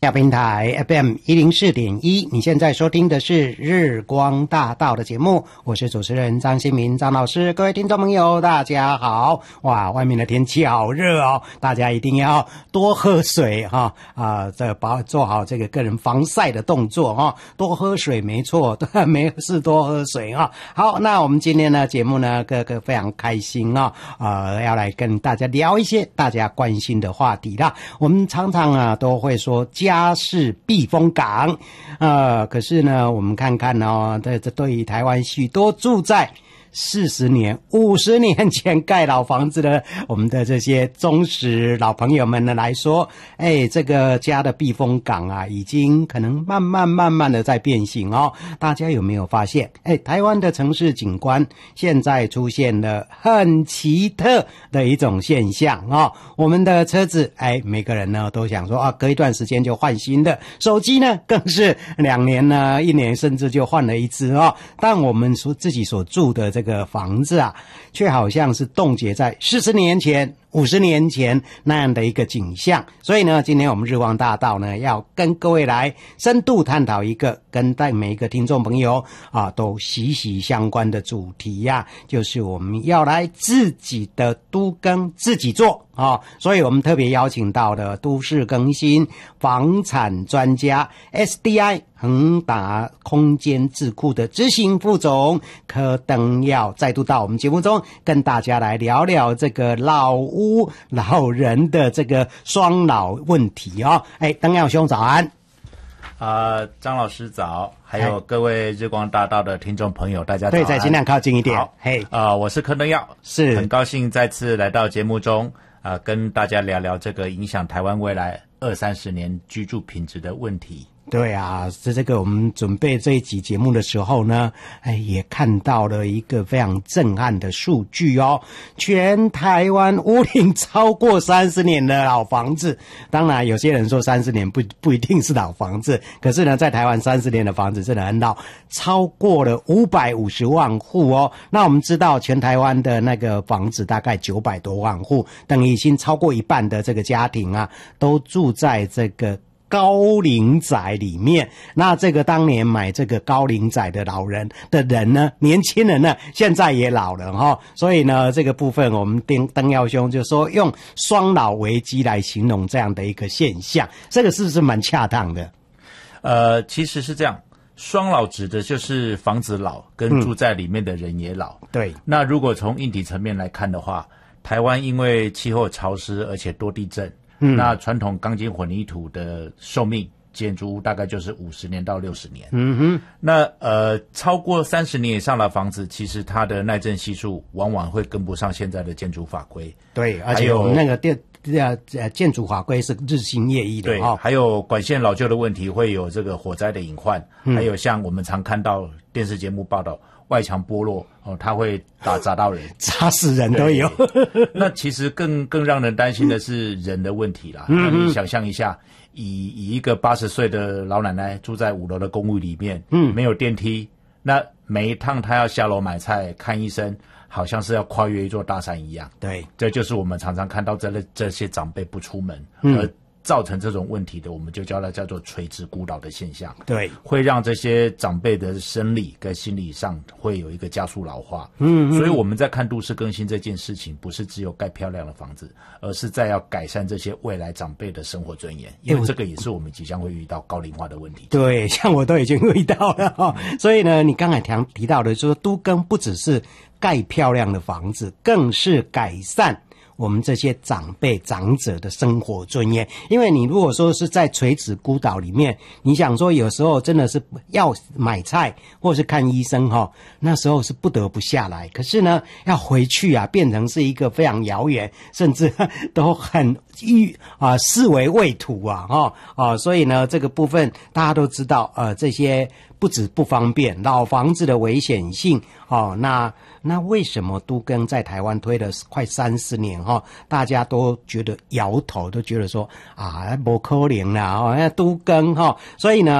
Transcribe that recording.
调频台 FM104.1，你现在收听的是日光大道的节目，我是主持人张新民张老师。各位听众朋友大家好。哇，外面的天气好热哦，大家一定要多喝水哈做好这个个人防晒的动作哈，多喝水没错，没事多喝水哈。好，那我们今天呢节目呢各个非常开心要来跟大家聊一些大家关心的话题啦。我们常常都会说家是避风港，可是呢，我们看看这对于台湾许多住在40年、50年前盖老房子的我们的这些忠实老朋友们呢来说，这个家的避风港已经可能慢慢的在变形哦。大家有没有发现，台湾的城市景观现在出现了很奇特的一种现象哦。我们的车子，每个人呢都想说隔一段时间就换新的，手机呢更是2年呢、1年甚至就换了一只哦。但我们自己所住的这个房子却好像是冻结在40年前、50年前那样的一个景象。所以呢，今天我们日光大道呢要跟各位来深度探讨一个跟每一个听众朋友都息息相关的主题就是我们要来自己的都更自己做所以我们特别邀请到的都市更新房产专家 SDI 恒达空间智库的执行副总柯登耀再度到我们节目中跟大家来聊聊这个老屋老人的这个双老问题登耀兄早安。 张老师早，还有各位日光大道的听众朋友大家早安。 对，再尽量靠近一点。 好，我是柯登耀， 是很高兴再次来到节目中跟大家聊聊这个影响台湾未来20-30年居住品质的问题。 对这个我们准备这一集节目的时候呢，也看到了一个非常震撼的数据全台湾屋龄超过30年的老房子，当然有些人说30年不一定是老房子，可是呢在台湾30年的房子真的很老，超过了550万户那我们知道全台湾的那个房子大概900多万户，等于已经超过一半的这个家庭都住在这个高龄宅里面。那这个当年买这个高龄宅的人呢，年轻人呢现在也老了所以呢这个部分我们登耀兄就说用双老危机来形容这样的一个现象，这个是不是蛮恰当的？ 其实是这样，双老指的就是房子老跟住在里面的人也老。 对， 那如果从硬体层面来看的话，台湾因为气候潮湿而且多地震，那传统钢筋混凝土的寿命建筑物大概就是50年到60年。那超过30年以上的房子，其实它的耐震系数往往会跟不上现在的建筑法规。 对，而且我们那个建筑法规是日新月异的。 对，还有管线老旧的问题，会有这个火灾的隐患，还有像我们常看到电视节目报道外墙剥落它会砸到人， 砸死人都有。 那其实更让人担心的是人的问题啦。那你想象一下，以一个80岁的老奶奶住在5楼的公寓里面，没有电梯，那每一趟她要下楼买菜看医生，好像是要跨越一座大山一样。 对， 这就是我们常常看到这些长辈不出门而造成这种问题的，我们就叫做垂直孤老的现象。 对， 会让这些长辈的生理跟心理上会有一个加速老化。所以我们在看都市更新这件事情，不是只有盖漂亮的房子，而是在要改善这些未来长辈的生活尊严，因为这个也是我们即将会遇到高龄化的问题。 对，像我都已经遇到了所以呢，你刚才提到的就是说都更不只是盖漂亮的房子，更是改善我们这些长者的生活尊严。因为你如果说是在垂直孤岛里面，你想说有时候真的是要买菜或是看医生那时候是不得不下来，可是呢要回去变成是一个非常遥远，甚至都很视为畏途所以呢这个部分大家都知道这些不止不方便，老房子的危险性那为什么都更在台湾推了快30年大家都觉得摇头，都觉得说不可能啦都更所以呢